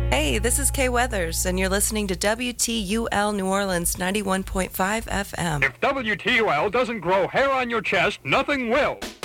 Hey, this is Kay Weathers, and you're listening to WTUL New Orleans 91.5 FM. If WTUL doesn't grow hair on your chest, nothing will.